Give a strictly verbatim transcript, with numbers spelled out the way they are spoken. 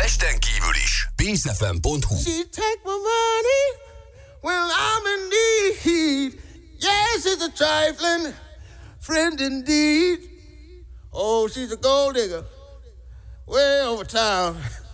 Pesten kívül is. pészefem pont hu. She take my money when I'm in need. Yes, it's a trifling friend indeed. Oh, she's a gold digger way over town.